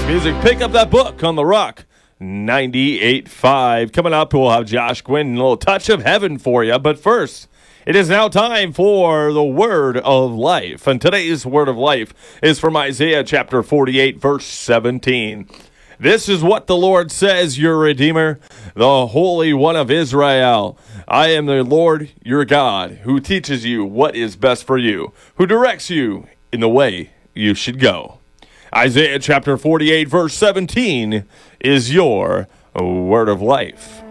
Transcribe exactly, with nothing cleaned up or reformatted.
music. Pick up that book on the Rock ninety-eight point five. Coming up, we'll have Josh Quinn, a little touch of heaven for you. But first, it is now time for the Word of Life. And today's Word of Life is from Isaiah chapter forty-eight, verse seventeen. This is what the Lord says, your Redeemer, the Holy One of Israel. I am the Lord your God, who teaches you what is best for you, who directs you in the way you should go. Isaiah chapter forty-eight, verse seventeen is your Word of Life.